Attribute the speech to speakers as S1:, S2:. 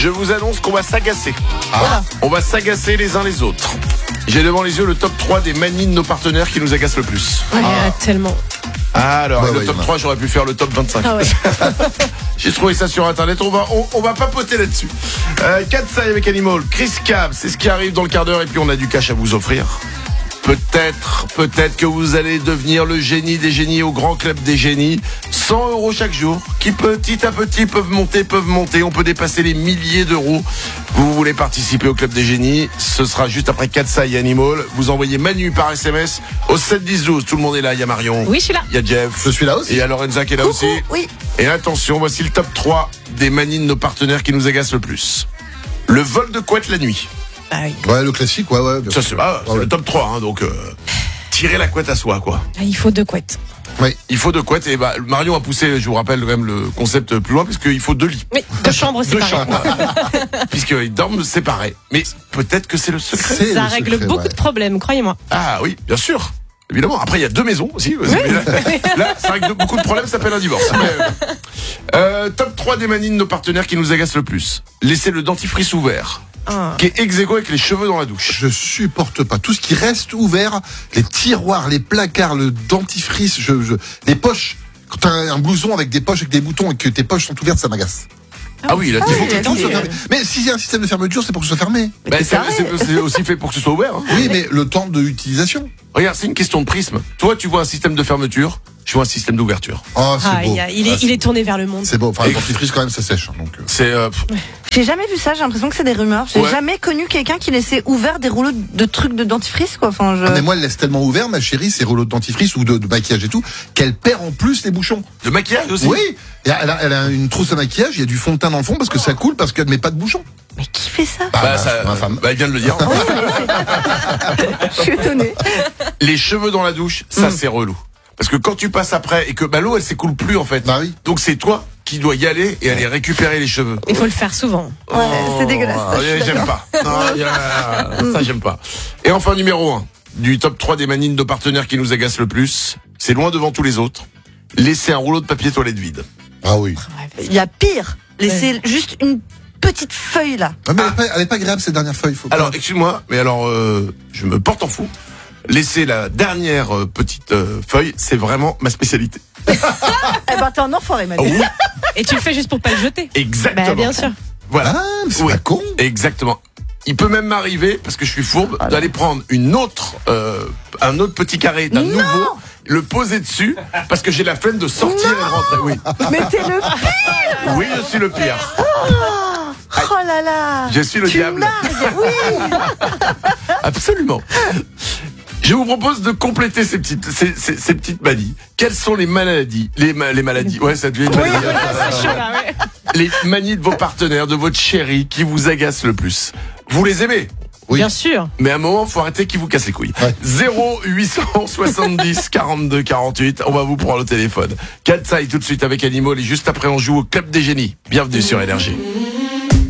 S1: je vous annonce qu'on va s'agacer. On va s'agacer les uns les autres. J'ai devant les yeux le top 3 des manies de nos partenaires qui nous agacent le plus.
S2: Tellement.
S1: Alors,
S3: Ouais,
S1: le
S3: ouais,
S1: top 3, j'aurais pu faire le top 25.
S2: Ah ouais.
S1: J'ai trouvé ça sur internet, on va papoter là-dessus. Katsai avec Animal, Chris Cab, c'est ce qui arrive dans le quart d'heure et puis on a du cash à vous offrir. Peut-être que vous allez devenir le génie des génies au grand club des génies. 100 € chaque jour, qui petit à petit peuvent monter. On peut dépasser les milliers d'euros. Vous voulez participer au club des génies, ce sera juste après Katsai et Animal. Vous envoyez Manu par SMS au 7-10-12. Tout le monde est là, il y a Marion.
S2: Oui, je suis là.
S1: Il y a Jeff.
S3: Je suis là aussi.
S1: Et il y a Lorenza qui est là aussi.
S4: Oui.
S1: Et attention, voici le top 3 des manies de nos partenaires qui nous agacent le plus. Le vol de couette la nuit.
S2: Ah oui.
S3: Ouais, le classique, ouais. Bien
S1: Ça,
S3: sûr.
S1: c'est le top 3, donc tirer la couette à soi, quoi.
S2: Ah, il faut 2 couettes.
S3: Oui.
S1: Il faut 2 couettes, et Marion a poussé, je vous rappelle quand même le concept plus loin, puisqu'il faut 2 lits.
S2: Oui, 2 chambres
S1: 2
S2: séparées.
S1: chambres. Puisqu'ils dorment séparés. Mais peut-être que c'est le secret.
S3: C'est
S2: Ça
S3: le
S2: règle
S3: secret,
S2: beaucoup
S3: ouais.
S2: de problèmes, croyez-moi.
S1: Ah oui, bien sûr. Évidemment. Après, il y a 2 maisons aussi. Là, ça règle beaucoup de problèmes, ça s'appelle un divorce. Top 3 des manies de nos partenaires qui nous agacent le plus. Laisser le dentifrice ouvert. Qui est ex-aequo avec les cheveux dans la douche.
S3: Je supporte pas. Tout ce qui reste ouvert, les tiroirs, les placards, le dentifrice, les poches. Quand t'as un blouson avec des poches, avec des boutons et que tes poches sont ouvertes, ça m'agace.
S1: Ah oui, là, il faut que
S3: Tout soit fermé. Mais s'il y a un système de fermeture, c'est pour que ce soit fermé.
S1: c'est aussi fait pour que ce soit ouvert. Hein.
S3: Oui, mais le temps de l'utilisation.
S1: Regarde, c'est une question de prisme. Toi, tu vois un système de fermeture, je vois un système d'ouverture.
S3: Oh, c'est
S2: Ah,
S3: beau.
S2: il est tourné vers le monde.
S3: C'est beau. Enfin, le dentifrice, quand même, ça sèche. Donc,
S1: C'est
S4: J'ai jamais vu ça, j'ai l'impression que c'est des rumeurs. J'ai
S1: Ouais.
S4: jamais connu quelqu'un qui laissait ouvert des rouleaux de trucs de dentifrice, quoi. Enfin,
S3: Ah, mais moi, elle laisse tellement ouvert, ma chérie, ses rouleaux de dentifrice ou de maquillage et tout, qu'elle perd en plus les bouchons.
S1: de maquillage aussi.
S3: Oui. Et elle a une trousse à maquillage, il y a du fond de teint dans le fond parce que ça coule, parce qu'elle met pas de bouchons.
S4: Mais qui fait ça?
S3: Ma femme.
S1: Elle vient de le dire.
S4: Je suis étonnée.
S1: Les cheveux dans la douche, ça c'est relou. Parce que quand tu passes après et que l'eau elle s'écoule plus en fait.
S3: Bah oui.
S1: Donc c'est toi qui dois y aller et aller récupérer les cheveux.
S2: Il faut le faire souvent.
S4: Ouais, c'est dégueulasse. ça, je suis
S1: J'aime
S4: d'accord.
S1: pas. Non, ça j'aime pas. Et enfin numéro 1 du top 3 des manies de nos partenaires qui nous agacent le plus, c'est loin devant tous les autres. Laisser un rouleau de papier toilette vide.
S3: Ah oui.
S4: Il y a pire. Laisser juste une petite feuille là.
S3: Ah, mais elle est pas agréable cette dernière feuille. Faut pas...
S1: Alors excuse-moi, mais alors je me porte en fou. Laisser la dernière petite feuille, c'est vraiment ma spécialité.
S4: Eh ben, t'es un enfoiré, Manu.
S1: Oui,
S2: Et tu le fais juste pour pas le jeter.
S1: exactement.
S2: Bah, bien sûr.
S1: Voilà.
S3: Ah, mais c'est
S1: Oui.
S3: pas con.
S1: Exactement. Il peut même m'arriver, parce que je suis fourbe, d'aller prendre un autre petit carré d'un nouveau, le poser dessus, parce que j'ai la flemme de sortir et de rentrer. Oui.
S4: Mais t'es le pire.
S1: Oui, je suis le pire.
S4: Oh là là.
S1: Je suis le
S4: Tu
S1: diable.
S4: nargues, oui.
S1: Absolument. Je vous propose de compléter ces petites manies. Quelles sont les maladies, les maladies? Ouais, ça devient une maladie. Les manies de vos partenaires, de votre chérie, qui vous agacent le plus. Vous les aimez?
S3: Oui.
S2: Bien sûr.
S1: Mais à un moment, faut arrêter qu'ils vous cassent les couilles.
S3: Ouais.
S1: 0870 42 48. On va vous prendre le téléphone. Katsai tout de suite avec Animal et juste après on joue au Club des Génies. Bienvenue sur Énergie.